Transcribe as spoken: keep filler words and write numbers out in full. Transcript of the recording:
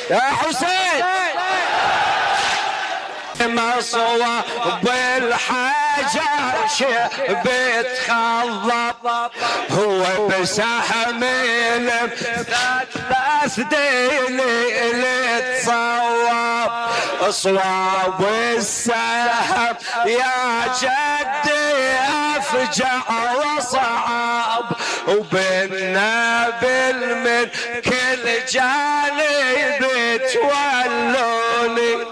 يا حسين مصوب بالحجر بيتخضب هو بسهم ثلاث ديلي اللي تصوب صواب السهم يا جدي افجع وصعب وبالنبل من كل جانب تولوني